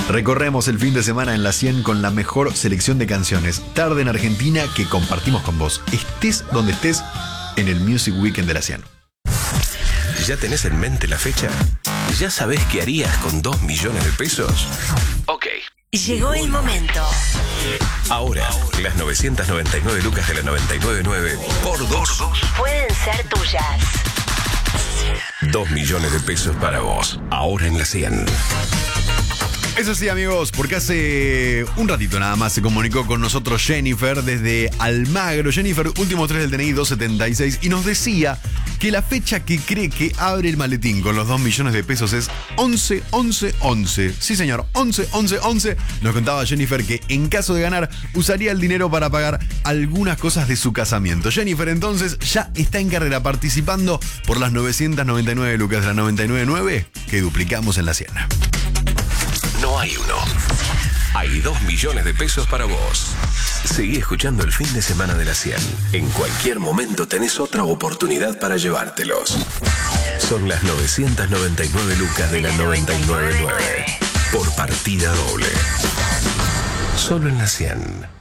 Recorremos el fin de semana en la 100 con la mejor selección de canciones. Tarde en Argentina que compartimos con vos. Estés donde estés en el Music Weekend de la 100. ¿Ya tenés en mente la fecha? ¿Ya sabés qué harías con 2 millones de pesos? Ok. Llegó el momento. Ahora, las 999 lucas de la 999 por 2 Pueden ser tuyas. 2 millones de pesos para vos. Ahora en la 100. Eso sí, amigos, porque hace un ratito nada más se comunicó con nosotros Jennifer desde Almagro. Jennifer, último 3 del DNI 276, y nos decía que la fecha que cree que abre el maletín con los 2 millones de pesos es 11-11-11. Sí, señor, 11-11-11. Nos contaba Jennifer que en caso de ganar usaría el dinero para pagar algunas cosas de su casamiento. Jennifer entonces ya está en carrera participando por las 999 lucas de la 999 que duplicamos en la 100. No hay uno. Hay 2 millones de pesos para vos. Seguí escuchando el fin de semana de la 100. En cualquier momento tenés otra oportunidad para llevártelos. Son las 999 lucas de la 999. Por partida doble. Solo en la 100.